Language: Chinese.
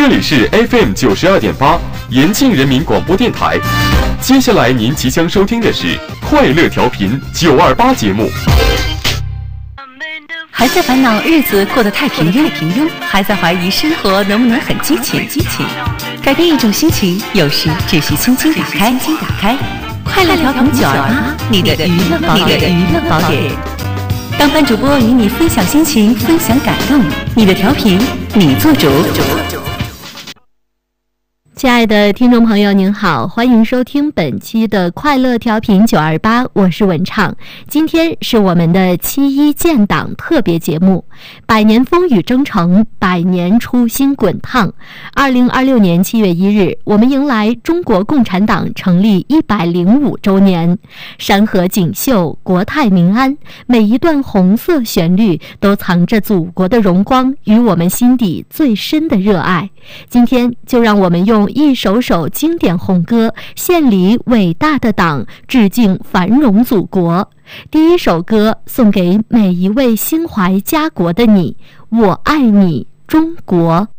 这里是 FM92.8 延庆人民广播电台。接下来您即将收听的是快乐调频928节目。 还在烦恼日子过得太平庸，还在怀疑生活能不能很激情。改变一种心情，有时只需轻轻打开。快乐调频928，你的娱乐宝典。当班主播与你分享心情，分享感动，你的调频你做主。 亲爱的听众朋友您好，欢迎收听本期的快乐调频928，我是文畅。今天是我们的7·1建党特别节目，100年风雨征程，100年初心滚烫。2026年7月1日，我们迎来中国共产党成立105周年。山河锦绣，国泰民安，每一段红色旋律都藏着祖国的荣光与我们心底最深的热爱。今天就让我们用一首首经典红歌献礼伟大的党，致敬繁荣祖国。第一首歌送给每一位心怀家国的你，我爱你中国。